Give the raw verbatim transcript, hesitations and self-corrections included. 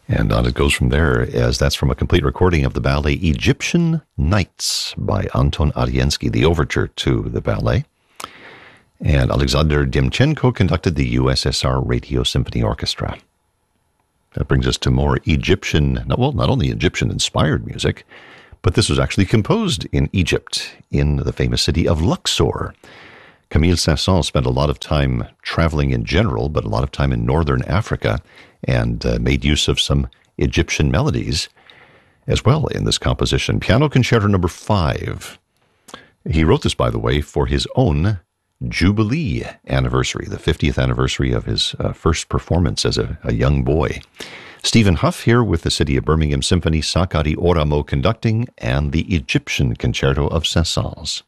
And on it goes from there, as that's from a complete recording of the ballet Egyptian Nights by Anton Ariensky, the overture to the ballet. And Alexander Demchenko conducted the U S S R Radio Symphony Orchestra. That brings us to more Egyptian, well, not only Egyptian-inspired music, but this was actually composed in Egypt, in the famous city of Luxor. Camille Saint-Saëns spent a lot of time traveling in general, but a lot of time in northern Africa, and uh, made use of some Egyptian melodies as well in this composition. Piano Concerto number five. He wrote this, by the way, for his own Jubilee anniversary, the fiftieth anniversary of his uh, first performance as a, a young boy. Stephen Huff here with the City of Birmingham Symphony, Sakari Oramo conducting, and the Egyptian Concerto of Saint-Saëns.